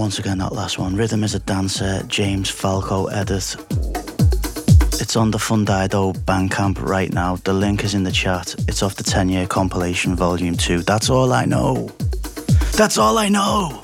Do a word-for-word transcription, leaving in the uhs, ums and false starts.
once again, that last one. Rhythm is a Dancer, James Falco edit. It's on the Fundido Bandcamp right now. The link is in the chat. It's off the ten year compilation volume two. That's all I know. That's all I know.